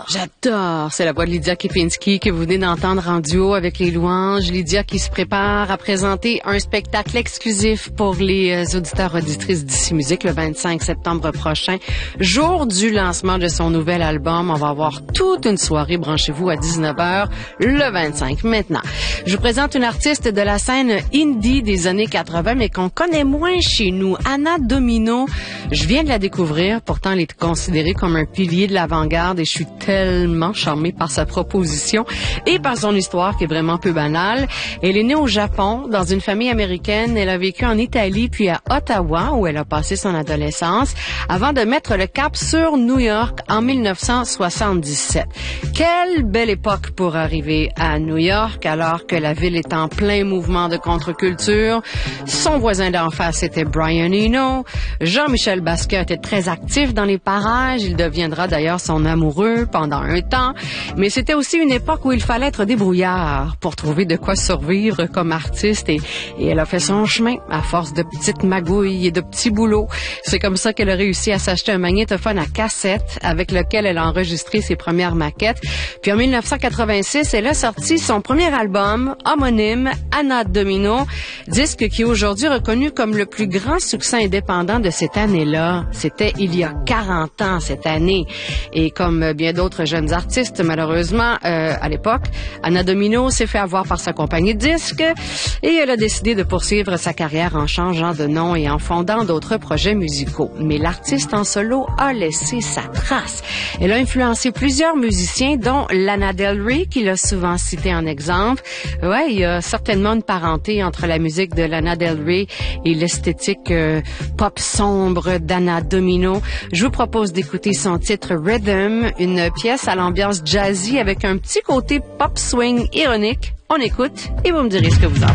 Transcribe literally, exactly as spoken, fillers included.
J'adore. J'adore. C'est la voix de Lydia Kepinski que vous venez d'entendre en duo avec les Louanges. Lydia qui se prépare à présenter un spectacle exclusif pour les auditeurs auditrices d'Ici Musique le vingt-cinq septembre prochain, jour du lancement de son nouvel album. On va avoir toute une soirée, branchez-vous, à dix-neuf heures le vingt-cinq. Maintenant, je vous présente une artiste de la scène indie des années quatre-vingts, mais qu'on connaît moins chez nous, Anna Domino. Je viens de la découvrir, pourtant elle est considérée comme un pilier de l'avant-garde et je suis tellement charmée par sa proposition et par son histoire qui est vraiment peu banale. Elle est née au Japon, dans une famille américaine. Elle a vécu en Italie puis à Ottawa où elle a passé son adolescence avant de mettre le cap sur New York en mille neuf cent soixante-dix-sept. Quelle belle époque pour arriver à New York alors que la ville est en plein mouvement de contre-culture. Son voisin d'en face était Brian Eno. Jean-Michel Basquiat était très actif dans les parages. Il deviendra d'ailleurs son amoureux pendant un temps. Mais c'était aussi une époque où il fallait être débrouillard pour trouver de quoi survivre comme artiste. Et, et elle a fait son chemin à force de petites magouilles et de petits boulots. C'est comme ça qu'elle a réussi à s'acheter un magnétophone à cassette avec lequel elle a enregistré ses premières maquettes. Puis en mille neuf cent quatre-vingt-six, elle a sorti son premier album homonyme, Anna Domino, disque qui est aujourd'hui reconnu comme le plus grand succès indépendant de cette année-là. C'était il y a quarante ans cette année. Et comme bien d'autres jeunes artistes, malheureusement, euh, à l'époque, Anna Domino s'est fait avoir par sa compagnie de disques et elle a décidé de poursuivre sa carrière en changeant de nom et en fondant d'autres projets musicaux. Mais l'artiste en solo a laissé sa trace. Elle a influencé plusieurs musiciens, dont Lana Del Rey, qu'il a souvent cité en exemple. Ouais, il y a certainement une parenté entre la musique de Lana Del Rey et l'esthétique euh, pop sombre d'Anna Domino. Je vous propose d'écouter son titre Rhythm, une pièce à l'ambiance jazzy avec un petit côté pop swing ironique. On écoute et vous me direz ce que vous en pensez.